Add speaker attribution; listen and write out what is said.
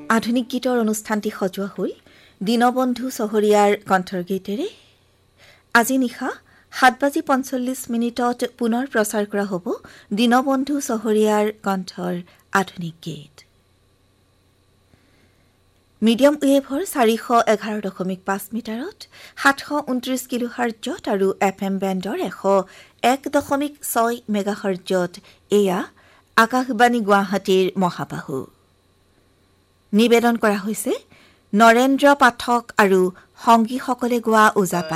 Speaker 1: আধুনিক গীতৰ অনুষ্ঠানটি সজোৱা হৈ দীনবন্ধু চহৰীয়াৰ কণ্ঠৰ গীতেৰে আজি নিশা 7:45 পুনৰ প্ৰচাৰ কৰা হ'ব দীনবন্ধু চহৰীয়াৰ কণ্ঠৰ আধুনিক গীত। মিডিয়াম ৱেভৰ 411.5 মিটাৰত 729 কিলোহাৰ্টজত আৰু FM বেণ্ডৰ 101.6 মেগাহাৰ্টজত এয়া আকাশবাণী গুৱাহাটীৰ মহাবাহু। নিবেদন কৰা হৈছে নৰেন্দ্ৰ পাঠক আৰু সংগীসকলে গোৱা ওজাপালি।